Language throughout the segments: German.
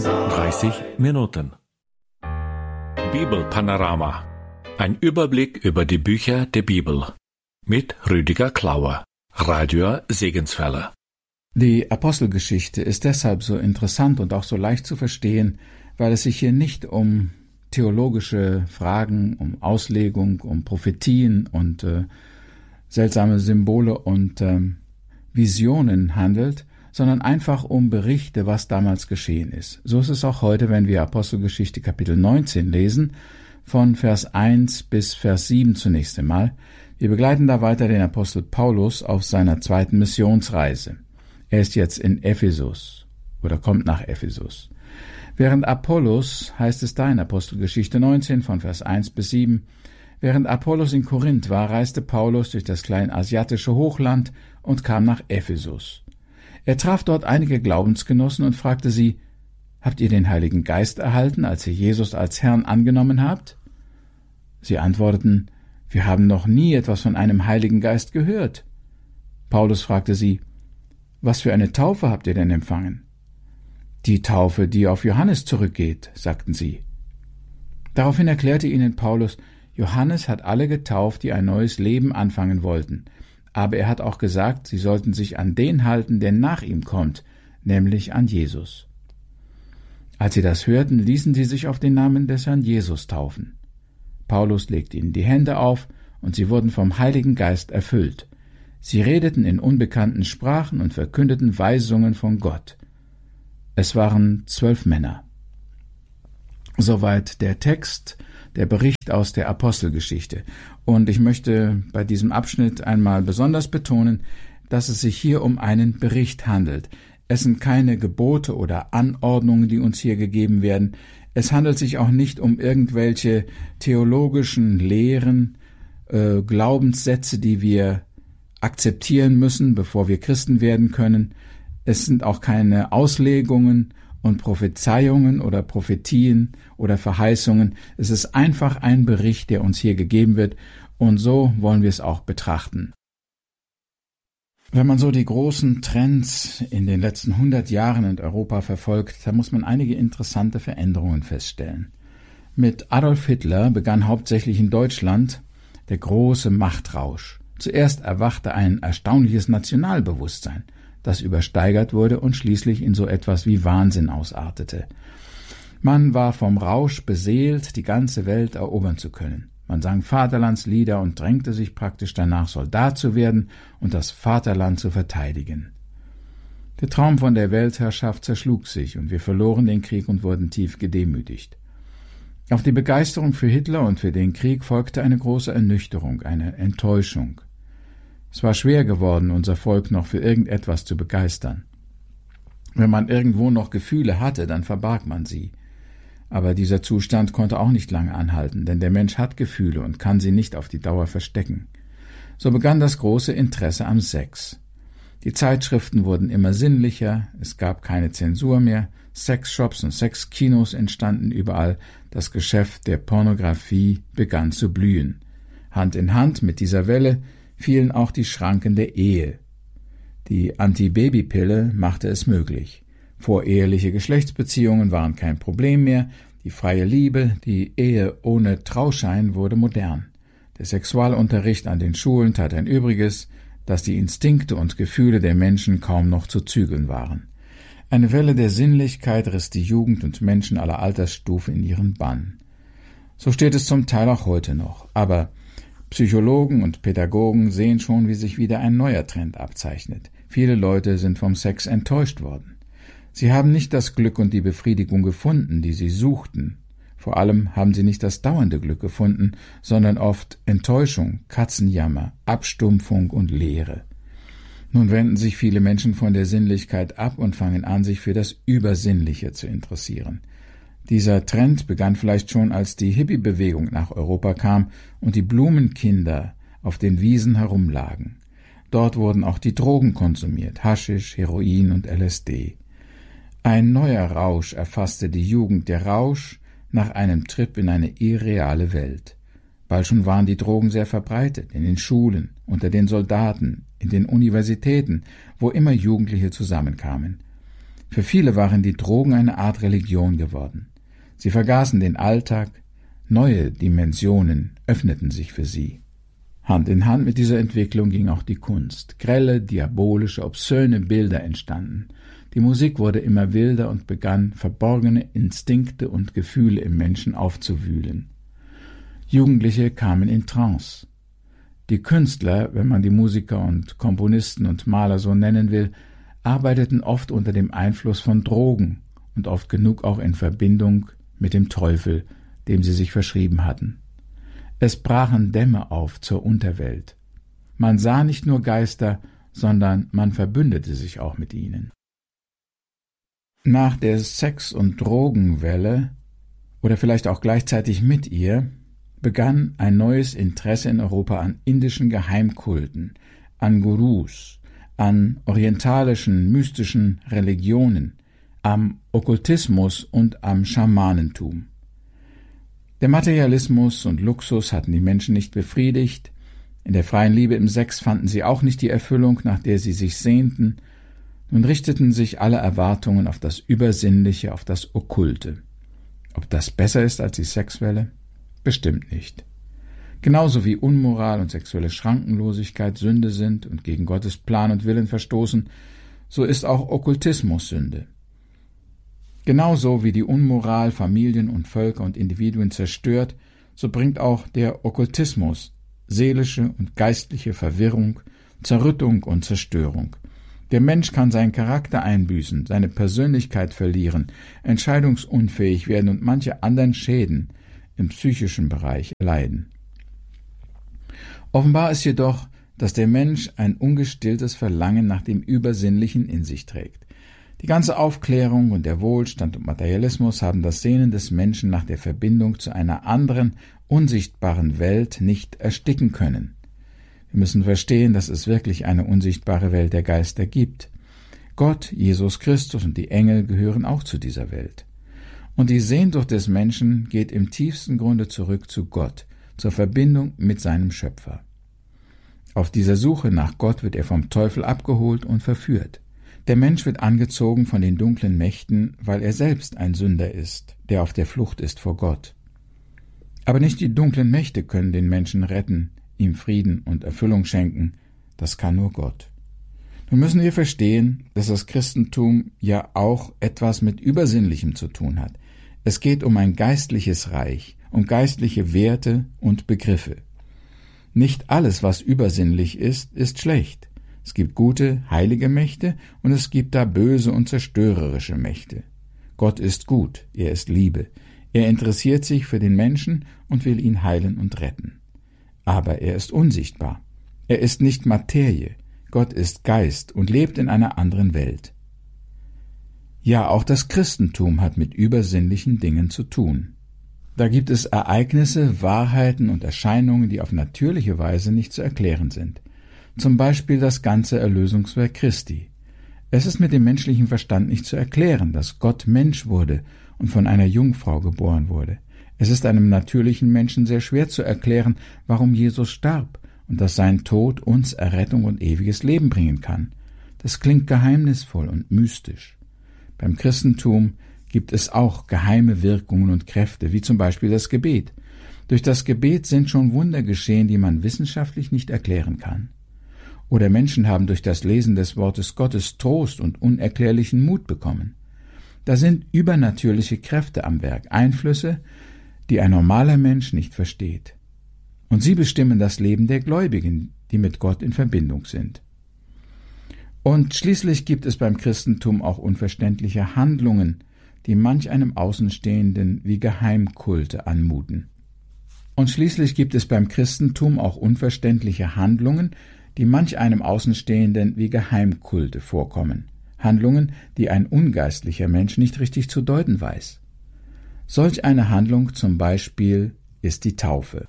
30 Minuten. Bibelpanorama. Ein Überblick über die Bücher der Bibel. Mit Rüdiger Klauer. Radio Segenswelle. Die Apostelgeschichte ist deshalb so interessant und auch so leicht zu verstehen, weil es sich hier nicht um theologische Fragen, um Auslegung, um Prophetien und seltsame Symbole und Visionen handelt, sondern einfach um Berichte, was damals geschehen ist. So ist es auch heute, wenn wir Apostelgeschichte Kapitel 19 lesen, von Vers 1 bis Vers 7 zunächst einmal. Wir begleiten da weiter den Apostel Paulus auf seiner zweiten Missionsreise. Er ist jetzt in Ephesus oder kommt nach Ephesus. Während Apollos, heißt es da in Apostelgeschichte 19 von Vers 1 bis 7, während Apollos in Korinth war, reiste Paulus durch das kleinasiatische Hochland und kam nach Ephesus. Er traf dort einige Glaubensgenossen und fragte sie, »Habt ihr den Heiligen Geist erhalten, als ihr Jesus als Herrn angenommen habt?« Sie antworteten, »Wir haben noch nie etwas von einem Heiligen Geist gehört.« Paulus fragte sie, »Was für eine Taufe habt ihr denn empfangen?« »Die Taufe, die auf Johannes zurückgeht«, sagten sie. Daraufhin erklärte ihnen Paulus, Johannes hat alle getauft, die ein neues Leben anfangen wollten. Aber er hat auch gesagt, sie sollten sich an den halten, der nach ihm kommt, nämlich an Jesus. Als sie das hörten, ließen sie sich auf den Namen des Herrn Jesus taufen. Paulus legte ihnen die Hände auf, und sie wurden vom Heiligen Geist erfüllt. Sie redeten in unbekannten Sprachen und verkündeten Weisungen von Gott. Es waren 12 Männer. Soweit der Text, der Bericht aus der Apostelgeschichte. Und ich möchte bei diesem Abschnitt einmal besonders betonen, dass es sich hier um einen Bericht handelt. Es sind keine Gebote oder Anordnungen, die uns hier gegeben werden. Es handelt sich auch nicht um irgendwelche theologischen Lehren, Glaubenssätze, die wir akzeptieren müssen, bevor wir Christen werden können. Es sind auch keine Auslegungen und Prophezeiungen oder Prophetien oder Verheißungen. Es ist einfach ein Bericht, der uns hier gegeben wird, und so wollen wir es auch betrachten. Wenn man so die großen Trends in den letzten 100 Jahren in Europa verfolgt, dann muss man einige interessante Veränderungen feststellen. Mit Adolf Hitler begann hauptsächlich in Deutschland der große Machtrausch. Zuerst erwachte ein erstaunliches Nationalbewusstsein, das übersteigert wurde und schließlich in so etwas wie Wahnsinn ausartete. Man war vom Rausch beseelt, die ganze Welt erobern zu können. Man sang Vaterlandslieder und drängte sich praktisch danach, Soldat zu werden und das Vaterland zu verteidigen. Der Traum von der Weltherrschaft zerschlug sich und wir verloren den Krieg und wurden tief gedemütigt. Auf die Begeisterung für Hitler und für den Krieg folgte eine große Ernüchterung, eine Enttäuschung. Es war schwer geworden, unser Volk noch für irgendetwas zu begeistern. Wenn man irgendwo noch Gefühle hatte, dann verbarg man sie. Aber dieser Zustand konnte auch nicht lange anhalten, denn der Mensch hat Gefühle und kann sie nicht auf die Dauer verstecken. So begann das große Interesse am Sex. Die Zeitschriften wurden immer sinnlicher, es gab keine Zensur mehr, Sexshops und Sexkinos entstanden überall, das Geschäft der Pornografie begann zu blühen. Hand in Hand mit dieser Welle fielen auch die Schranken der Ehe. Die Antibabypille machte es möglich. Voreheliche Geschlechtsbeziehungen waren kein Problem mehr, die freie Liebe, die Ehe ohne Trauschein wurde modern. Der Sexualunterricht an den Schulen tat ein Übriges, dass die Instinkte und Gefühle der Menschen kaum noch zu zügeln waren. Eine Welle der Sinnlichkeit riss die Jugend und Menschen aller Altersstufe in ihren Bann. So steht es zum Teil auch heute noch, aber Psychologen und Pädagogen sehen schon, wie sich wieder ein neuer Trend abzeichnet. Viele Leute sind vom Sex enttäuscht worden. Sie haben nicht das Glück und die Befriedigung gefunden, die sie suchten. Vor allem haben sie nicht das dauernde Glück gefunden, sondern oft Enttäuschung, Katzenjammer, Abstumpfung und Leere. Nun wenden sich viele Menschen von der Sinnlichkeit ab und fangen an, sich für das Übersinnliche zu interessieren. Dieser Trend begann vielleicht schon, als die Hippie-Bewegung nach Europa kam und die Blumenkinder auf den Wiesen herumlagen. Dort wurden auch die Drogen konsumiert, Haschisch, Heroin und LSD. Ein neuer Rausch erfasste die Jugend, der Rausch nach einem Trip in eine irreale Welt. Bald schon waren die Drogen sehr verbreitet, in den Schulen, unter den Soldaten, in den Universitäten, wo immer Jugendliche zusammenkamen. Für viele waren die Drogen eine Art Religion geworden. Sie vergaßen den Alltag, neue Dimensionen öffneten sich für sie. Hand in Hand mit dieser Entwicklung ging auch die Kunst. Grelle, diabolische, obszöne Bilder entstanden. Die Musik wurde immer wilder und begann, verborgene Instinkte und Gefühle im Menschen aufzuwühlen. Jugendliche kamen in Trance. Die Künstler, wenn man die Musiker und Komponisten und Maler so nennen will, arbeiteten oft unter dem Einfluss von Drogen und oft genug auch in Verbindung mit dem Teufel, dem sie sich verschrieben hatten. Es brachen Dämme auf zur Unterwelt. Man sah nicht nur Geister, sondern man verbündete sich auch mit ihnen. Nach der Sex- und Drogenwelle, oder vielleicht auch gleichzeitig mit ihr, begann ein neues Interesse in Europa an indischen Geheimkulten, an Gurus, an orientalischen, mystischen Religionen, am Okkultismus und am Schamanentum. Der Materialismus und Luxus hatten die Menschen nicht befriedigt, in der freien Liebe im Sex fanden sie auch nicht die Erfüllung, nach der sie sich sehnten, nun richteten sich alle Erwartungen auf das Übersinnliche, auf das Okkulte. Ob das besser ist als die Sexwelle? Bestimmt nicht. Genauso wie Unmoral und sexuelle Schrankenlosigkeit Sünde sind und gegen Gottes Plan und Willen verstoßen, so ist auch Okkultismus Sünde. Genauso wie die Unmoral Familien und Völker und Individuen zerstört, so bringt auch der Okkultismus seelische und geistliche Verwirrung, Zerrüttung und Zerstörung. Der Mensch kann seinen Charakter einbüßen, seine Persönlichkeit verlieren, entscheidungsunfähig werden und manche anderen Schäden im psychischen Bereich leiden. Offenbar ist jedoch, dass der Mensch ein ungestilltes Verlangen nach dem Übersinnlichen in sich trägt. Die ganze Aufklärung und der Wohlstand und Materialismus haben das Sehnen des Menschen nach der Verbindung zu einer anderen, unsichtbaren Welt nicht ersticken können. Wir müssen verstehen, dass es wirklich eine unsichtbare Welt der Geister gibt. Gott, Jesus Christus und die Engel gehören auch zu dieser Welt. Und die Sehnsucht des Menschen geht im tiefsten Grunde zurück zu Gott, zur Verbindung mit seinem Schöpfer. Auf dieser Suche nach Gott wird er vom Teufel abgeholt und verführt. Der Mensch wird angezogen von den dunklen Mächten, weil er selbst ein Sünder ist, der auf der Flucht ist vor Gott. Aber nicht die dunklen Mächte können den Menschen retten, ihm Frieden und Erfüllung schenken, das kann nur Gott. Nun müssen wir verstehen, dass das Christentum ja auch etwas mit Übersinnlichem zu tun hat. Es geht um ein geistliches Reich, um geistliche Werte und Begriffe. Nicht alles, was übersinnlich ist, ist schlecht. Es gibt gute, heilige Mächte und es gibt da böse und zerstörerische Mächte. Gott ist gut, er ist Liebe. Er interessiert sich für den Menschen und will ihn heilen und retten. Aber er ist unsichtbar. Er ist nicht Materie. Gott ist Geist und lebt in einer anderen Welt. Ja, auch das Christentum hat mit übersinnlichen Dingen zu tun. Da gibt es Ereignisse, Wahrheiten und Erscheinungen, die auf natürliche Weise nicht zu erklären sind. Zum Beispiel das ganze Erlösungswerk Christi. Es ist mit dem menschlichen Verstand nicht zu erklären, dass Gott Mensch wurde und von einer Jungfrau geboren wurde. Es ist einem natürlichen Menschen sehr schwer zu erklären, warum Jesus starb und dass sein Tod uns Errettung und ewiges Leben bringen kann. Das klingt geheimnisvoll und mystisch. Beim Christentum gibt es auch geheime Wirkungen und Kräfte, wie zum Beispiel das Gebet. Durch das Gebet sind schon Wunder geschehen, die man wissenschaftlich nicht erklären kann. Oder Menschen haben durch das Lesen des Wortes Gottes Trost und unerklärlichen Mut bekommen. Da sind übernatürliche Kräfte am Werk, Einflüsse, die ein normaler Mensch nicht versteht. Und sie bestimmen das Leben der Gläubigen, die mit Gott in Verbindung sind. Und schließlich gibt es beim Christentum auch unverständliche Handlungen, die manch einem Außenstehenden wie Geheimkulte anmuten. Und schließlich gibt es beim Christentum auch unverständliche Handlungen, die manch einem Außenstehenden wie Geheimkulte vorkommen. Handlungen, die ein ungeistlicher Mensch nicht richtig zu deuten weiß. Solch eine Handlung zum Beispiel ist die Taufe.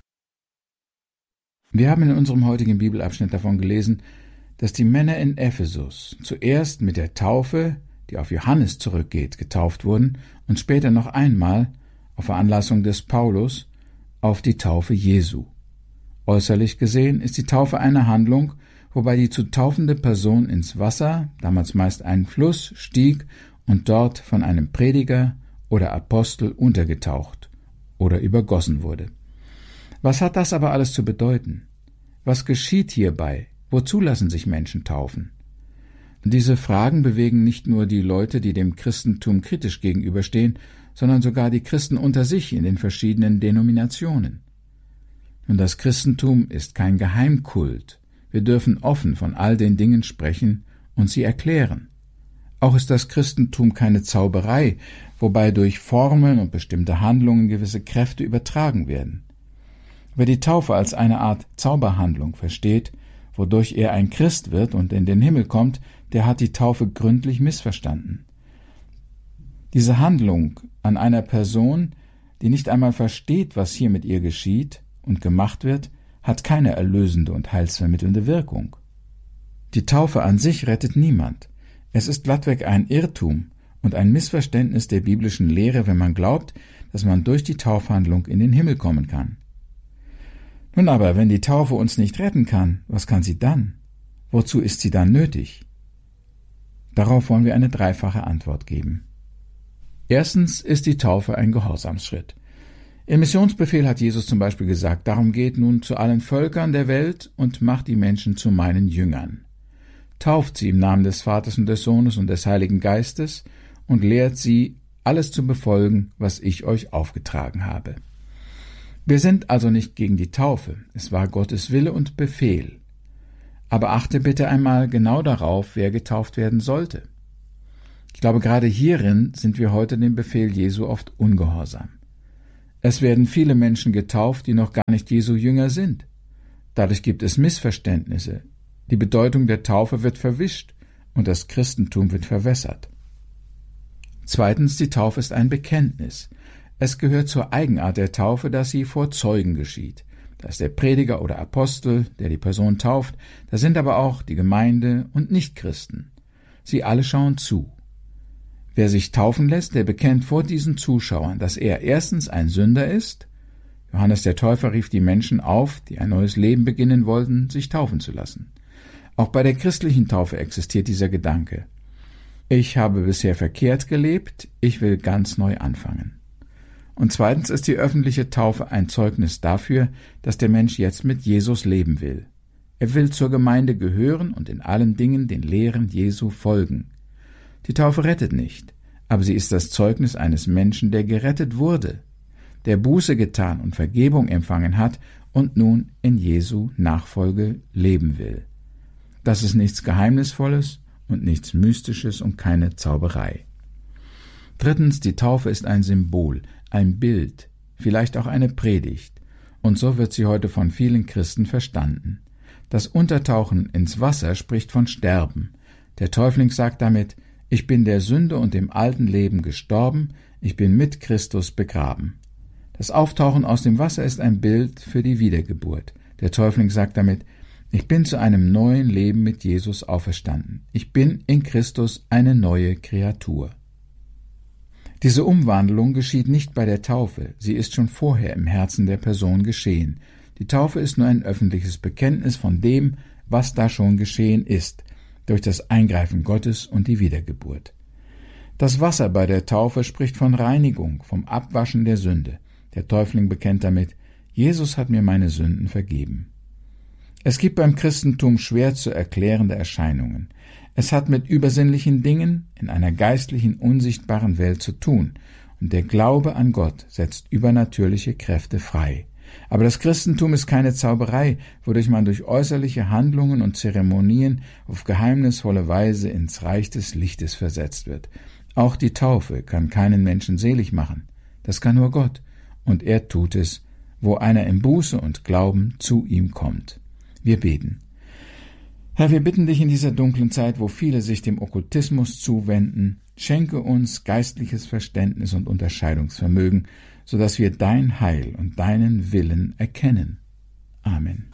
Wir haben in unserem heutigen Bibelabschnitt davon gelesen, dass die Männer in Ephesus zuerst mit der Taufe, die auf Johannes zurückgeht, getauft wurden und später noch einmal, auf Veranlassung des Paulus, auf die Taufe Jesu. Äußerlich gesehen ist die Taufe eine Handlung, wobei die zu taufende Person ins Wasser, damals meist einen Fluss, stieg und dort von einem Prediger oder Apostel untergetaucht oder übergossen wurde. Was hat das aber alles zu bedeuten? Was geschieht hierbei? Wozu lassen sich Menschen taufen? Diese Fragen bewegen nicht nur die Leute, die dem Christentum kritisch gegenüberstehen, sondern sogar die Christen unter sich in den verschiedenen Denominationen. Und das Christentum ist kein Geheimkult. Wir dürfen offen von all den Dingen sprechen und sie erklären. Auch ist das Christentum keine Zauberei, wobei durch Formeln und bestimmte Handlungen gewisse Kräfte übertragen werden. Wer die Taufe als eine Art Zauberhandlung versteht, wodurch er ein Christ wird und in den Himmel kommt, der hat die Taufe gründlich missverstanden. Diese Handlung an einer Person, die nicht einmal versteht, was hier mit ihr geschieht und gemacht wird, hat keine erlösende und heilsvermittelnde Wirkung. Die Taufe an sich rettet niemand. Es ist glattweg ein Irrtum und ein Missverständnis der biblischen Lehre, wenn man glaubt, dass man durch die Taufhandlung in den Himmel kommen kann. Nun aber, wenn die Taufe uns nicht retten kann, was kann sie dann? Wozu ist sie dann nötig? Darauf wollen wir eine dreifache Antwort geben. Erstens ist die Taufe ein Gehorsamsschritt. Im Missionsbefehl hat Jesus zum Beispiel gesagt, darum geht nun zu allen Völkern der Welt und macht die Menschen zu meinen Jüngern. Tauft sie im Namen des Vaters und des Sohnes und des Heiligen Geistes und lehrt sie, alles zu befolgen, was ich euch aufgetragen habe. Wir sind also nicht gegen die Taufe, es war Gottes Wille und Befehl. Aber achte bitte einmal genau darauf, wer getauft werden sollte. Ich glaube, gerade hierin sind wir heute dem Befehl Jesu oft ungehorsam. Es werden viele Menschen getauft, die noch gar nicht Jesu Jünger sind. Dadurch gibt es Missverständnisse. Die Bedeutung der Taufe wird verwischt und das Christentum wird verwässert. Zweitens, die Taufe ist ein Bekenntnis. Es gehört zur Eigenart der Taufe, dass sie vor Zeugen geschieht. Da ist der Prediger oder Apostel, der die Person tauft, da sind aber auch die Gemeinde und Nichtchristen. Sie alle schauen zu. Wer sich taufen lässt, der bekennt vor diesen Zuschauern, dass er erstens ein Sünder ist. Johannes der Täufer rief die Menschen auf, die ein neues Leben beginnen wollten, sich taufen zu lassen. Auch bei der christlichen Taufe existiert dieser Gedanke. Ich habe bisher verkehrt gelebt, ich will ganz neu anfangen. Und zweitens ist die öffentliche Taufe ein Zeugnis dafür, dass der Mensch jetzt mit Jesus leben will. Er will zur Gemeinde gehören und in allen Dingen den Lehren Jesu folgen. Die Taufe rettet nicht, aber sie ist das Zeugnis eines Menschen, der gerettet wurde, der Buße getan und Vergebung empfangen hat und nun in Jesu Nachfolge leben will. Das ist nichts Geheimnisvolles und nichts Mystisches und keine Zauberei. Drittens, die Taufe ist ein Symbol, ein Bild, vielleicht auch eine Predigt, und so wird sie heute von vielen Christen verstanden. Das Untertauchen ins Wasser spricht von Sterben. Der Täufling sagt damit, ich bin der Sünde und dem alten Leben gestorben, ich bin mit Christus begraben. Das Auftauchen aus dem Wasser ist ein Bild für die Wiedergeburt. Der Täufling sagt damit, ich bin zu einem neuen Leben mit Jesus auferstanden. Ich bin in Christus eine neue Kreatur. Diese Umwandlung geschieht nicht bei der Taufe, sie ist schon vorher im Herzen der Person geschehen. Die Taufe ist nur ein öffentliches Bekenntnis von dem, was da schon geschehen ist, durch das Eingreifen Gottes und die Wiedergeburt. Das Wasser bei der Taufe spricht von Reinigung, vom Abwaschen der Sünde. Der Täufling bekennt damit, Jesus hat mir meine Sünden vergeben. Es gibt beim Christentum schwer zu erklärende Erscheinungen. Es hat mit übersinnlichen Dingen in einer geistlichen, unsichtbaren Welt zu tun, und der Glaube an Gott setzt übernatürliche Kräfte frei. Aber das Christentum ist keine Zauberei, wodurch man durch äußerliche Handlungen und Zeremonien auf geheimnisvolle Weise ins Reich des Lichtes versetzt wird. Auch die Taufe kann keinen Menschen selig machen. Das kann nur Gott, und er tut es, wo einer im Buße und Glauben zu ihm kommt. Wir beten. Herr, wir bitten dich in dieser dunklen Zeit, wo viele sich dem Okkultismus zuwenden, schenke uns geistliches Verständnis und Unterscheidungsvermögen, sodass wir dein Heil und deinen Willen erkennen. Amen.